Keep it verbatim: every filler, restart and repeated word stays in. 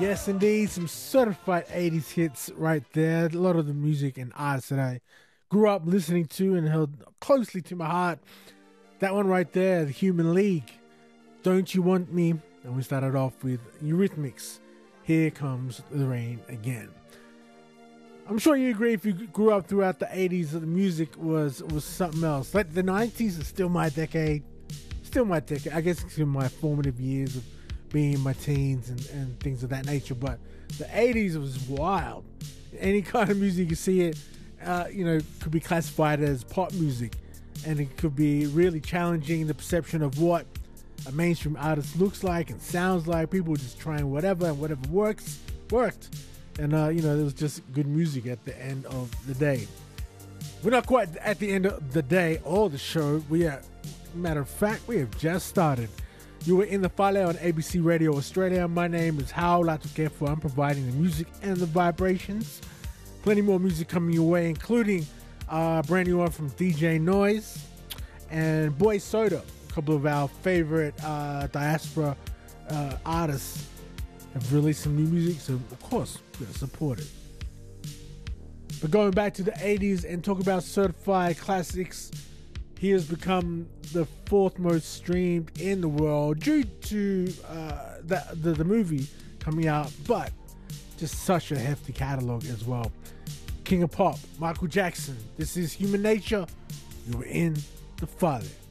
Yes, indeed, some certified eighties hits right there. A lot of the music and artists that I grew up listening to and held closely to my heart. That one right there, The Human League, Don't You Want Me? And we started off with Eurythmics, Here Comes the Rain Again. I'm sure you agree if you grew up throughout the eighties, the music was, was something else. Like the nineties is still my decade. Still my decade. I guess it's in my formative years of being in my teens and, and things of that nature. But the eighties was wild. Any kind of music you see it, uh, you know, could be classified as pop music. And it could be really challenging the perception of what a mainstream artist looks like and sounds like. People were just trying whatever, and whatever works, worked. And, uh, you know, it was just good music at the end of the day. We're not quite at the end of the day or the show. We are, matter of fact, we have just started. You were in the Fale on A B C Radio Australia. My name is Hao Latukefo. I'm providing the music and the vibrations. Plenty more music coming your way, including uh, a brand new one from D J Noise and Boy Soda, a couple of our favorite uh, diaspora uh, artists have released some new music, so of course we're gonna support it. But going back to the eighties and talk about certified classics, he has become the fourth most streamed in the world due to uh, the, the the movie coming out, but just such a hefty catalog as well. King of Pop, Michael Jackson. This is Human Nature. You were in the Fale.